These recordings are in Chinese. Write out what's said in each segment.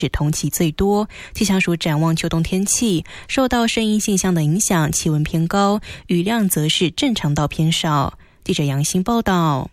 是同期最多。气象署展望秋冬天气，受到声音现象的影响，气温偏高，雨量则是正常到偏少。记者杨欣报道。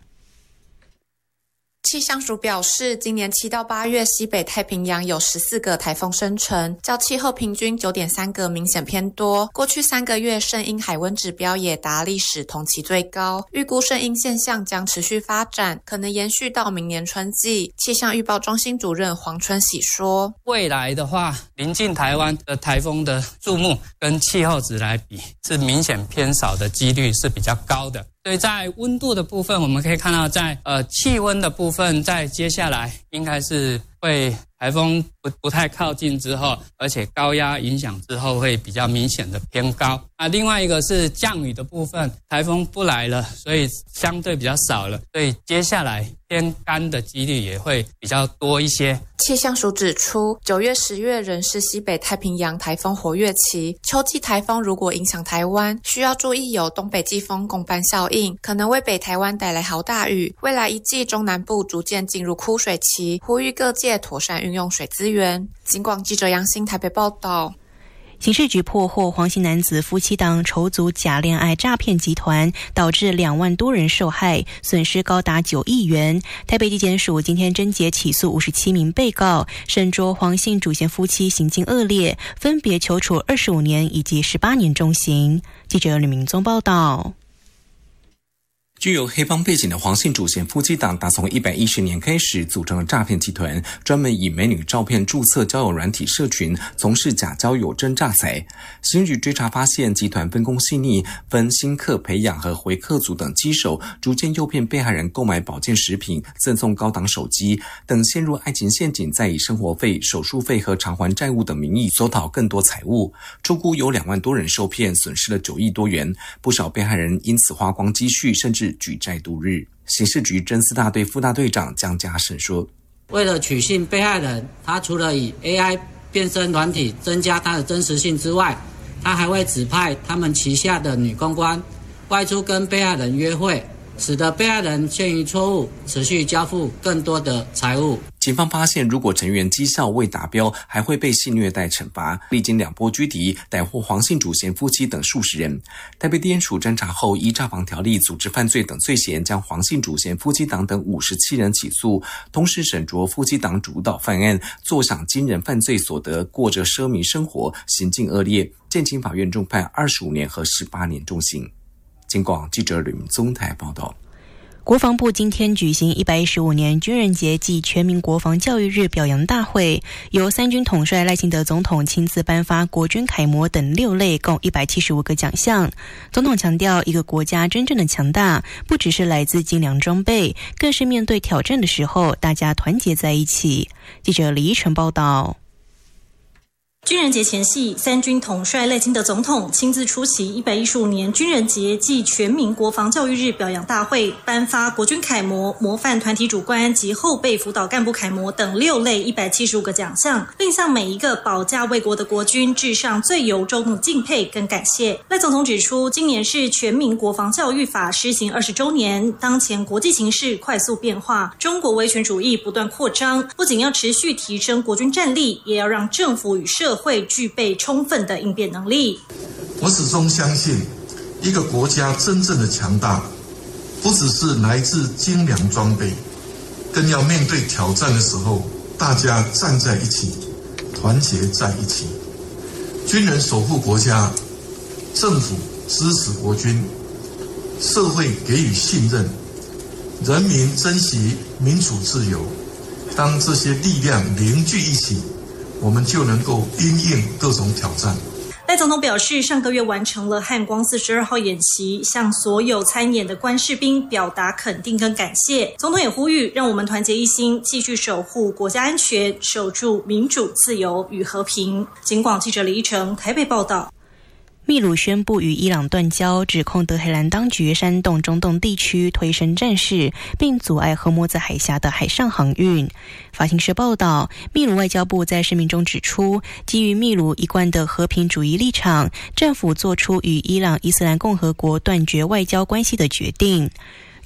气象署表示，今年7到8月西北太平洋有14个台风生成，较气候平均 9.3 个明显偏多。过去3个月圣婴海温指标也达历史同期最高，预估圣婴现象将持续发展，可能延续到明年春季。气象预报中心主任黄春喜说， 未来的话，临近台湾的台风的数目跟气候值来比，是明显偏少的几率是比较高的。所以在温度的部分，我们可以看到在气温的部分，在接下来应该是会台风不太靠近之后，而且高压影响之后会比较明显的偏高。另外一个是降雨的部分，台风不来了，所以相对比较少了，所以接下来偏干的几率也会比较多一些。 气象署指出，9月、10月仍是西北太平洋台风活跃期，秋季台风如果影响台湾，需要注意有东北季风共伴效应，可能为北台湾带来豪大雨。未来一季中南部逐渐进入枯水期，呼吁各界妥善运用水资源。警广记者杨欣台北报道。 刑事局破获黄姓男子夫妻档筹组假恋爱诈骗集团，导致2万多人受害，损失高达9亿元。台北地检署今天侦结起诉57名被告，审酌黄姓主嫌夫妻行径恶劣，分别求处25年以及18年重刑。记者吕明宗报道。 具有黑帮背景的黄姓主嫌夫妻档，打从110年开始组成了诈骗集团，专门以美女照片注册交友软体社群，从事假交友真诈财。刑局追查发现，集团分工细腻，分新客培养和回客组等机手，逐渐诱骗被害人购买保健食品、赠送高档手机等，陷入爱情陷阱，再以生活费、手术费和偿还债务等名义索讨更多财物。初估有2万多人受骗，损失了9亿多元，不少被害人因此花光积蓄，甚至举债度日。刑事局侦4大队副大队长江家胜说， 为了取信被害人，他除了以 AI 变身软体增加他的真实性之外，他还会指派他们旗下的女公关外出跟被害人约会，使得被害人陷于错误，持续交付更多的财物。 警方发现，如果成员绩效未达标，还会被性虐待惩罚。历经2波拘提，逮获黄姓主嫌夫妻等数十人。台北地检署侦查后，依诈防条例、组织犯罪等罪嫌，将黄姓主嫌夫妻档等57人起诉，同时审酌夫妻档主导犯案，坐享惊人犯罪所得，过着奢靡生活，行径恶劣，建请法院重判25年和18年重刑。警广记者吕明宗台报道。 国防部今天举行115年军人节暨全民国防教育日表扬大会，由三军统帅赖清德总统亲自颁发国军楷模等6类共175个奖项。总统强调，一个国家真正的强大，不只是来自精良装备，更是面对挑战的时候，大家团结在一起。记者李依晨报道。 军人节前夕，三军统帅赖清德总统亲自出席115年军人节暨全民国防教育日表扬大会，颁发国军楷模、模范团体主官及后备辅导干部楷模等6类175个奖项，并向每一个保家卫国的国军致上最由衷的敬佩跟感谢。赖总统指出，今年是全民国防教育法施行20周年，当前国际形势快速变化，中国威权主义不断扩张，不仅要持续提升国军战力，也要让政府与社会具备充分的应变能力。 我始终相信，一个国家真正的强大，不只是来自精良装备，更要面对挑战的时候，大家站在一起，团结在一起。军人守护国家，政府支持国军，社会给予信任，人民珍惜民主自由。当这些力量凝聚一起，我们就能够因应各种挑战。 赖总统表示，上个月完成了汉光42号演习，向所有参演的官士兵表达肯定跟感谢。总统也呼吁，让我们团结一心，继续守护国家安全，守住民主、自由与和平。警广记者李依晨台北报道。 秘鲁宣布与伊朗断交，指控德黑兰当局煽动中东地区推升战事，并阻碍荷默兹海峡的海上航运。法新社报道，秘鲁外交部在声明中指出，基于秘鲁一贯的和平主义立场，政府做出与伊朗伊斯兰共和国断绝外交关系的决定。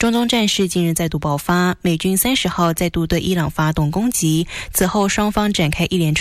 中东战事近日再度爆发，美军30号再度对伊朗发动攻击，此后双方展开一连串